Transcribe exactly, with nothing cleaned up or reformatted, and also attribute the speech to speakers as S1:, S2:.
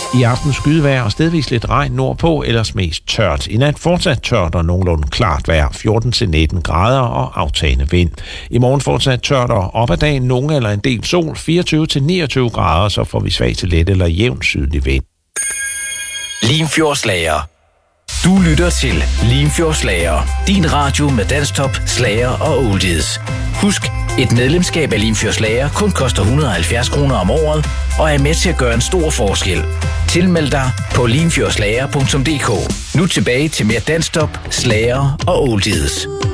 S1: I aften skydevejr og stedvis lidt regn nordpå, ellers mest tørt. I nat fortsat tørt og nogenlunde klart vejr, fjorten til nitten grader og aftagende vind. I morgen fortsat tørt og op ad dagen, nogen eller en del sol, fireogtyve til niogtyve grader, så får vi svag til let eller jævn sydlig vind.
S2: Limfjordslager. Du lytter til Limfjordslager, din radio med danstop, slager og oldies. Husk, et medlemskab af Limfjordslager kun koster et hundrede og halvfjerds kroner om året, og er med til at gøre en stor forskel. Tilmeld dig på limfjordslager punktum d k. Nu tilbage til mere danstop, slager og oldies.